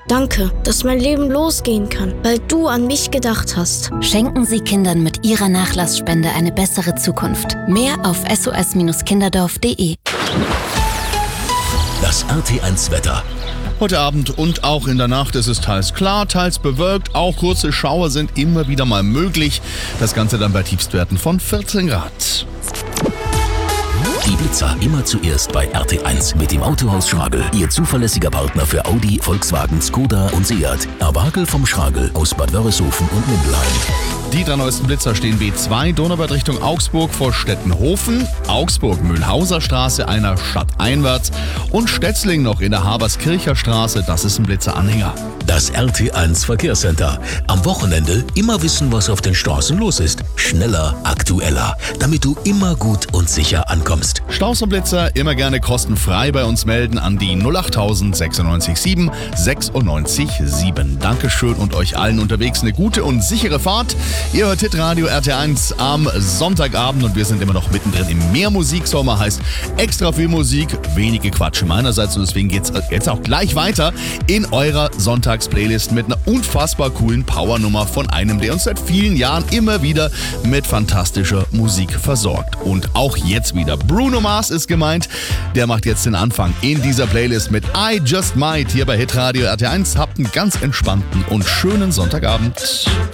Danke, dass mein Leben losgehen kann, weil du an mich gedacht hast. Schenken Sie Kindern mit Ihrer Nachlassspende eine bessere Zukunft. Mehr auf sos-kinderdorf.de. Das RT1 Wetter. Heute Abend und auch in der Nacht ist es teils klar, teils bewölkt. Auch kurze Schauer sind immer wieder mal möglich. Das Ganze dann bei Tiefstwerten von 14 Grad. Die Blitzer immer zuerst bei RT1 mit dem Autohaus Schragel. Ihr zuverlässiger Partner für Audi, Volkswagen, Skoda und Seat. Erwagel vom Schragel aus Bad Wörishofen und Mindelheim. Die 3 neuesten Blitzer stehen B2 Donauwörth Richtung Augsburg vor Stettenhofen, Augsburg-Mühlhauser Straße einer Stadt einwärts und Stetzling noch in der Haberskircher Straße, das ist ein Blitzeranhänger. Das RT1 Verkehrscenter. Am Wochenende immer wissen, was auf den Straßen los ist. Schneller, aktueller, damit du immer gut und sicher ankommst. Staus und Blitzer immer gerne kostenfrei bei uns melden an die 08000 96 7 96 7. Dankeschön und euch allen unterwegs eine gute und sichere Fahrt. Ihr hört Hitradio RT1 am Sonntagabend und wir sind immer noch mittendrin im Mehrmusiksommer, heißt extra viel Musik, wenige Quatsche meinerseits und deswegen geht's jetzt auch gleich weiter in eurer Sonntagsplaylist mit einer unfassbar coolen Powernummer von einem, der uns seit vielen Jahren immer wieder mit fantastischer Musik versorgt. Und auch jetzt wieder Bruno Mars ist gemeint, der macht jetzt den Anfang in dieser Playlist mit I Just Might hier bei Hitradio RT1. Habt einen ganz entspannten und schönen Sonntagabend.